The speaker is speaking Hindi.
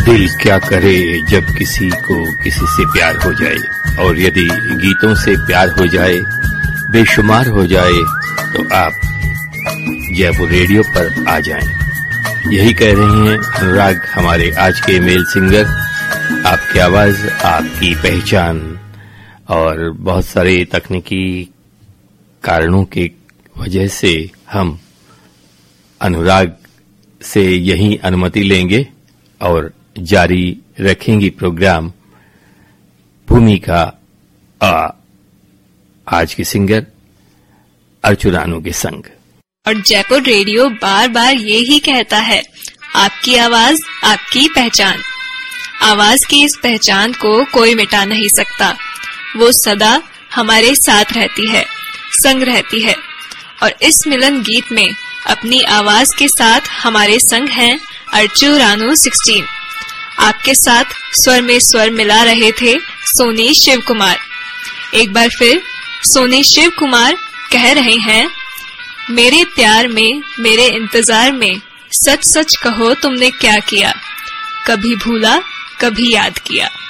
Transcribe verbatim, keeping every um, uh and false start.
दिल क्या करे जब किसी को किसी से प्यार हो जाए, और यदि गीतों से प्यार हो जाए, बेशुमार हो जाए, तो आप जयपुर रेडियो पर आ जाएं। यही कह रहे हैं अनुराग, हमारे आज के मेल सिंगर। आपकी आवाज, आपकी पहचान, और बहुत सारे तकनीकी कारणों की वजह से हम अनुराग से यही अनुमति लेंगे और जारी रखेंगे प्रोग्राम भूमिका आ, आज की सिंगर अर्चुरानू के संग। और जयपुर रेडियो बार बार ये ही कहता है, आपकी आवाज, आपकी पहचान। आवाज की इस पहचान को कोई मिटा नहीं सकता। वो सदा हमारे साथ रहती है, संग रहती है। और इस मिलन गीत में अपनी आवाज के साथ हमारे संग हैं अर्चुरानू सोलह। आपके साथ स्वर में स्वर मिला रहे थे सोनी शिव कुमार। एक बार फिर सोनी शिव कुमार कह रहे हैं, मेरे प्यार में, मेरे इंतजार में, सच सच कहो तुमने क्या किया, कभी भूला कभी याद किया।